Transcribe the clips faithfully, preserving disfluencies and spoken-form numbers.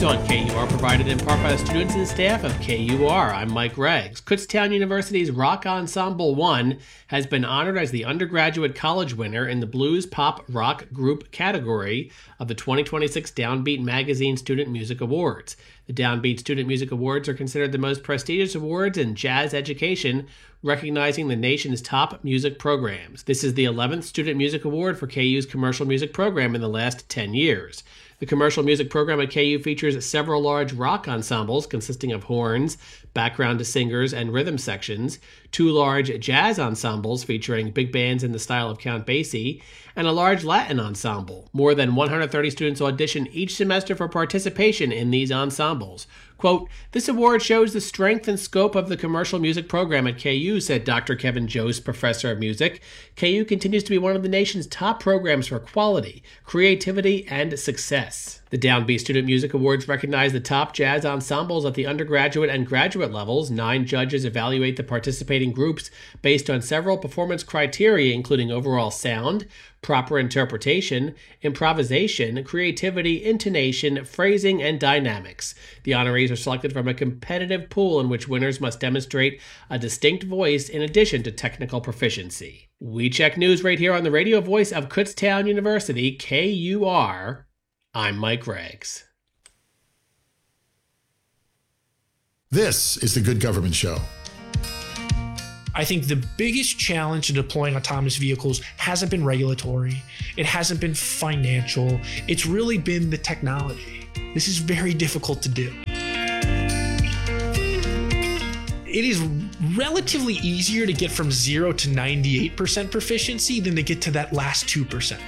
News on K U R provided in part by the students and staff of K U R. I'm Mike Reggs. Kutztown University's Rock Ensemble one has been honored as the undergraduate college winner in the Blues Pop Rock Group category of the twenty twenty-six Downbeat Magazine Student Music Awards. The Downbeat Student Music Awards are considered the most prestigious awards in jazz education, recognizing the nation's top music programs. This is the eleventh Student Music Award for K U's commercial music program in the last ten years. The commercial music program at K U features several large rock ensembles consisting of horns, background singers, and rhythm sections, two large jazz ensembles featuring big bands in the style of Count Basie, and a large Latin ensemble. More than one hundred thirty students audition each semester for participation in these ensembles. Quote, "This award shows the strength and scope of the commercial music program at K U," said Doctor Kevin Jost, professor of music. K U continues to be one of the nation's top programs for quality, creativity, and success. The Downbeat Student Music Awards recognize the top jazz ensembles at the undergraduate and graduate levels. Nine judges evaluate the participating groups based on several performance criteria, including overall sound, proper interpretation, improvisation, creativity, intonation, phrasing, and dynamics. The honorees are selected from a competitive pool in which winners must demonstrate a distinct voice in addition to technical proficiency. We check news right here on the radio voice of Kutztown University, K U R. I'm Mike Reggs. This is the Good Government Show. I think the biggest challenge in deploying autonomous vehicles hasn't been regulatory. It hasn't been financial. It's really been the technology. This is very difficult to do. It is relatively easier to get from zero to ninety-eight percent proficiency than to get to that last two percent.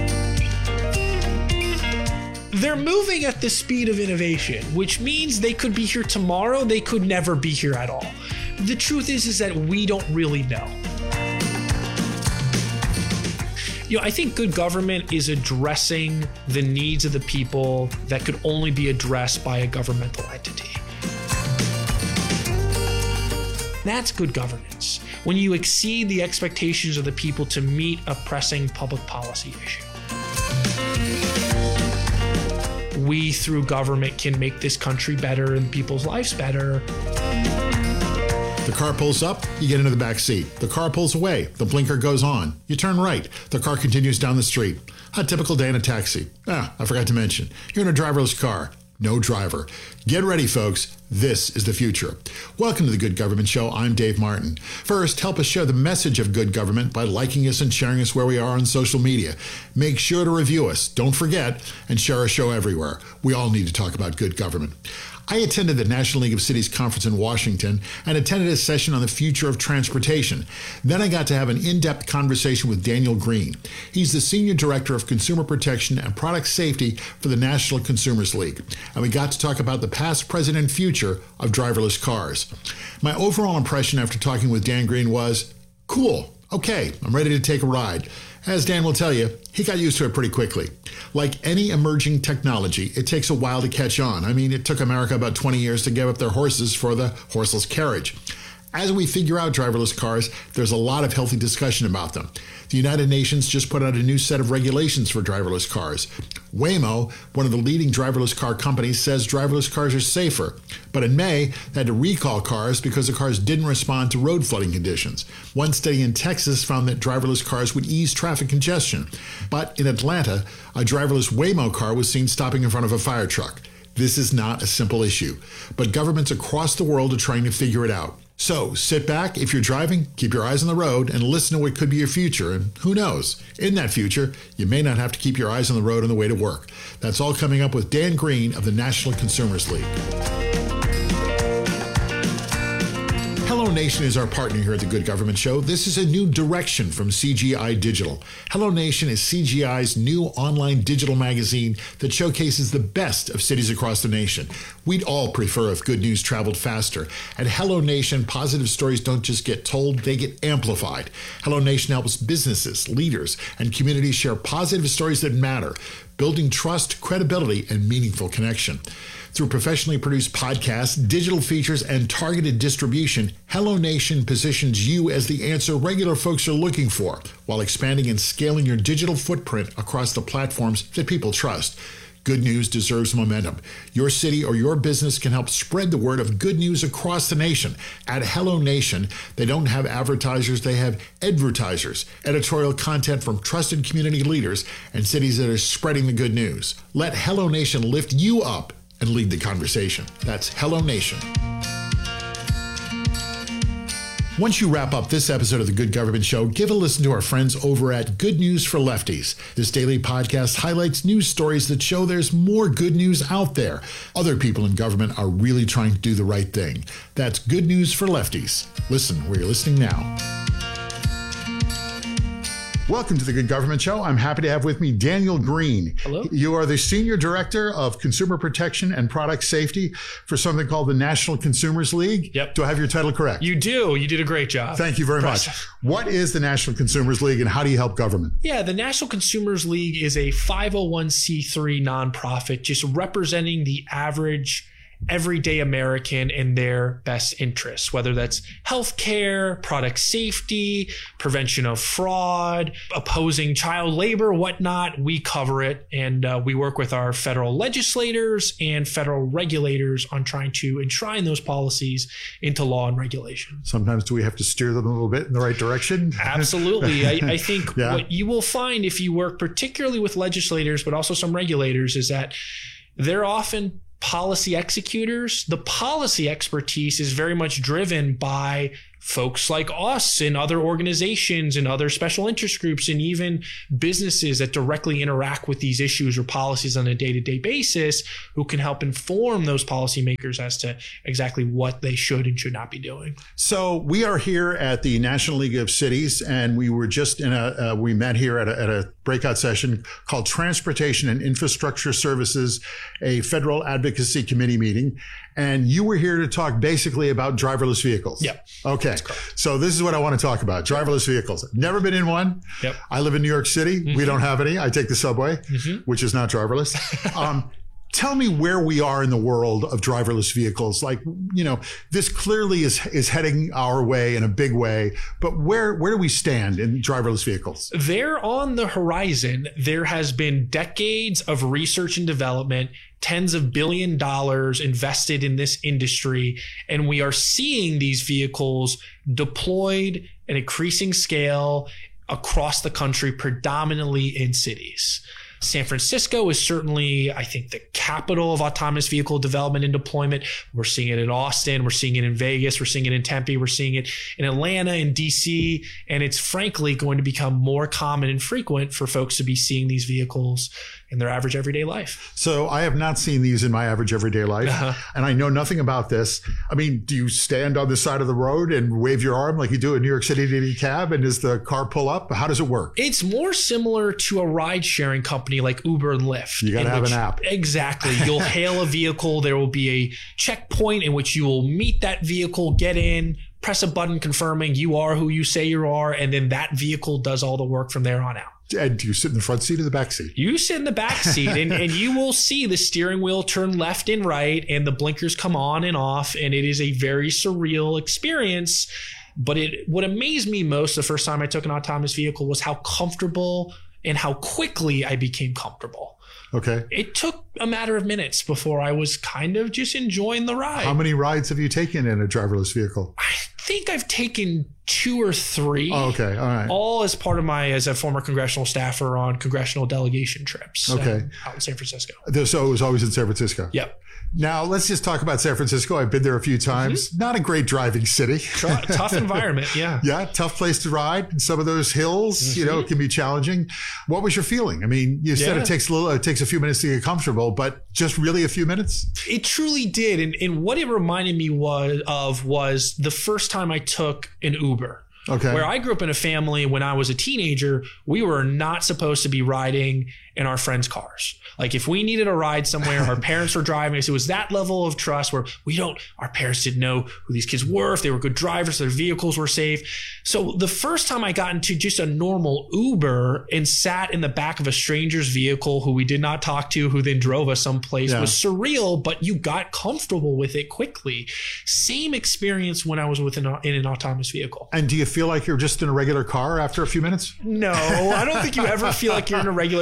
They're moving at the speed of innovation, which means they could be here tomorrow, they could never be here at all. The truth is, is that we don't really know. You know, I think good government is addressing the needs of the people that could only be addressed by a governmental entity. That's good governance, when you exceed the expectations of the people to meet a pressing public policy issue. We, through government, can make this country better and people's lives better. The car pulls up, you get into the back seat. The car pulls away, the blinker goes on. You turn right, the car continues down the street. A typical day in a taxi. Ah, I forgot to mention, you're in a driverless car. No driver. Get ready, folks. This is the future. Welcome to the Good Government Show. I'm Dave Martin. First, help us share the message of good government by liking us and sharing us where we are on social media. Make sure to review us. Don't forget, and share our show everywhere. We all need to talk about good government. I attended the National League of Cities conference in Washington and attended a session on the future of transportation. Then I got to have an in-depth conversation with Daniel Green. He's the Senior Director of Consumer Protection and Product Safety for the National Consumers League. And we got to talk about the past, present, and future of driverless cars. My overall impression after talking with Dan Green was, cool, okay, I'm ready to take a ride. As Dan will tell you, he got used to it pretty quickly. Like any emerging technology, it takes a while to catch on. I mean, it took America about twenty years to give up their horses for the horseless carriage. As we figure out driverless cars, there's a lot of healthy discussion about them. The United Nations just put out a new set of regulations for driverless cars. Waymo, one of the leading driverless car companies, says driverless cars are safer. But in May, they had to recall cars because the cars didn't respond to road flooding conditions. One study in Texas found that driverless cars would ease traffic congestion. But in Atlanta, a driverless Waymo car was seen stopping in front of a fire truck. This is not a simple issue, but governments across the world are trying to figure it out. So sit back if you're driving, keep your eyes on the road, and listen to what could be your future. And who knows, in that future, you may not have to keep your eyes on the road on the way to work. That's all coming up with Dan Green of the National Consumers League. Hello Nation is our partner here at the Good Government Show. This is a new direction from C G I Digital. Hello Nation is C G I's new online digital magazine that showcases the best of cities across the nation. We'd all prefer if good news traveled faster. At Hello Nation, positive stories don't just get told, they get amplified. Hello Nation helps businesses, leaders, and communities share positive stories that matter, building trust, credibility, and meaningful connection. Through professionally produced podcasts, digital features, and targeted distribution, Hello Nation positions you as the answer regular folks are looking for, while expanding and scaling your digital footprint across the platforms that people trust. Good news deserves momentum. Your city or your business can help spread the word of good news across the nation. At Hello Nation, they don't have advertisers, they have advertisers. Editorial content from trusted community leaders and cities that are spreading the good news. Let Hello Nation lift you up and lead the conversation. That's Hello Nation. Once you wrap up this episode of The Good Government Show, give a listen to our friends over at Good News for Lefties. This daily podcast highlights news stories that show there's more good news out there. Other people in government are really trying to do the right thing. That's Good News for Lefties. Listen where you're listening now. Welcome to The Good Government Show. I'm happy to have with me Daniel Green. Hello. You are the Senior Director of Consumer Protection and Product Safety for something called the National Consumers League. Yep. Do I have your title correct? You do. You did a great job. Thank you very Impressive. much. What is the National Consumers League and how do you help government? Yeah, the National Consumers League is a five oh one c three nonprofit just representing the average everyday American in their best interests, whether that's healthcare, product safety, prevention of fraud, opposing child labor, whatnot. We cover it, and uh, we work with our federal legislators and federal regulators on trying to enshrine those policies into law and regulation. Sometimes do we have to steer them a little bit in the right direction? Absolutely. I, I think Yeah. what you will find if you work particularly with legislators, but also some regulators, is that they're often policy executors. The policy expertise is very much driven by folks like us and other organizations and other special interest groups and even businesses that directly interact with these issues or policies on a day-to-day basis, who can help inform those policymakers as to exactly what they should and should not be doing. So we are here at the National League of Cities, and we were just in a, uh, we met here at a, at a breakout session called Transportation and Infrastructure Services, a federal advocacy committee meeting. And you were here to talk basically about driverless vehicles. Yep. Okay. So this is what I want to talk about. Driverless vehicles. I've never been in one. Yep. I live in New York City. Mm-hmm. We don't have any. I take the subway, Mm-hmm. which is not driverless. Um, Tell me where we are in the world of driverless vehicles. Like, you know, this clearly is is heading our way in a big way, but where where do we stand in driverless vehicles? They're on the horizon. There has been decades of research and development, tens of billion dollars invested in this industry, and we are seeing these vehicles deployed at increasing scale across the country, predominantly in cities. San Francisco is certainly, I think, the capital of autonomous vehicle development and deployment. We're seeing it in Austin. We're seeing it in Vegas. We're seeing it in Tempe. We're seeing it in Atlanta and D C. And it's frankly going to become more common and frequent for folks to be seeing these vehicles in their average everyday life. So I have not seen these in my average everyday life, Uh-huh. and I know nothing about this. I mean, do you stand on the side of the road and wave your arm like you do in New York City to any cab, and does the car pull up? How does it work? It's more similar to a ride sharing company like Uber and Lyft. You gotta in have which- an app. Exactly. You'll hail a vehicle. There will be a checkpoint in which you will meet that vehicle, get in, press a button confirming you are who you say you are, and then that vehicle does all the work from there on out. And do you sit in the front seat or the back seat? You sit in the back seat and, and you will see the steering wheel turn left and right and the blinkers come on and off. And it is a very surreal experience. But it what amazed me most the first time I took an autonomous vehicle was how comfortable and how quickly I became comfortable. Okay. It took a matter of minutes before I was kind of just enjoying the ride. How many rides have you taken in a driverless vehicle? I think I've taken two or three. Oh, okay. All right. All as part of my, as a former congressional staffer on congressional delegation trips. Okay. um, out in San Francisco. So it was always in San Francisco. Yep. Now let's just talk about San Francisco. I've been there a few times. Mm-hmm. Not a great driving city. Tough environment. Yeah. Yeah, tough place to ride. Some of those hills, Mm-hmm. you know, can be challenging. What was your feeling? I mean, you said Yeah. it takes a little, it takes a few minutes to get comfortable, but just really a few minutes? It truly did. And, and what it reminded me was of was the first time I took an Uber. Okay. Where I grew up in a family when I was a teenager, we were not supposed to be riding in our friends' cars. Like if we needed a ride somewhere, our parents were driving us. It was that level of trust where we don't, our parents didn't know who these kids were, if they were good drivers, their vehicles were safe. So the first time I got into just a normal Uber and sat in the back of a stranger's vehicle who we did not talk to, who then drove us someplace Yeah. was surreal, but you got comfortable with it quickly. Same experience when I was with an, in an autonomous vehicle. And do you feel like you're just in a regular car after a few minutes? No, I don't think you ever feel like you're in a regular car.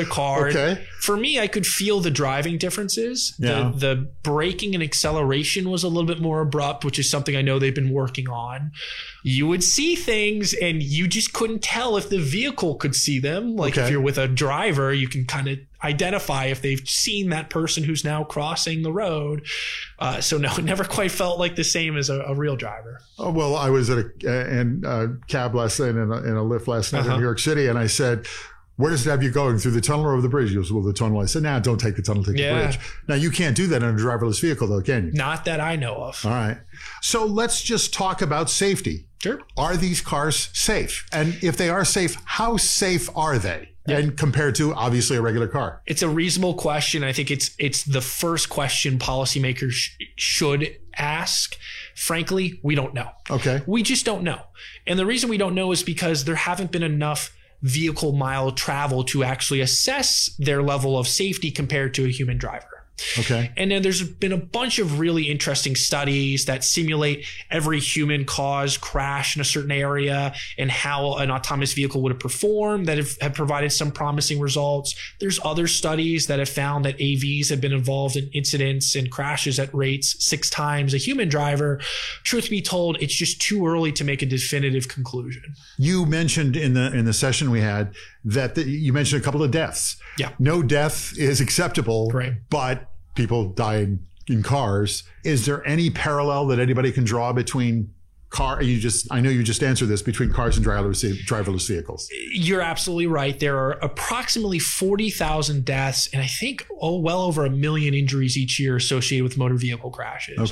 hard. Okay. For me, I could feel the driving differences. Yeah. The, the braking and acceleration was a little bit more abrupt, which is something I know they've been working on. You would see things and you just couldn't tell if the vehicle could see them. Like Okay. if you're with a driver, you can kind of identify if they've seen that person who's now crossing the road. Uh, so no, it never quite felt like the same as a, a real driver. Oh, well, I was at a, in a cab last night and a, in a Lyft last night Uh-huh. in New York City, and I said, where does it have you going, through the tunnel or over the bridge? He goes, well, the tunnel. I said, nah, don't take the tunnel, take Yeah. the bridge. Now, you can't do that in a driverless vehicle, though, can you? Not that I know of. All right. So let's just talk about safety. Sure. Are these cars safe? And if they are safe, how safe are they? And compared to, obviously, a regular car? It's a reasonable question. I think it's it's the first question policymakers sh- should ask. Frankly, we don't know. Okay. We just don't know. And the reason we don't know is because there haven't been enough vehicle mile travel to actually assess their level of safety compared to a human driver. Okay. And then there's been a bunch of really interesting studies that simulate every human caused crash in a certain area and how an autonomous vehicle would have performed that have, have provided some promising results. There's other studies that have found that A Vs have been involved in incidents and crashes at rates six times a human driver. Truth be told, it's just too early to make a definitive conclusion. You mentioned in the in the session we had that the, you mentioned a couple of deaths. Yeah. No death is acceptable, Right. but people die in, in cars. Is there any parallel that anybody can draw between car? You just I know you just answered this, between cars and driverless driverless vehicles. You're absolutely right. There are approximately forty thousand deaths and I think oh well over a million injuries each year associated with motor vehicle crashes. Okay.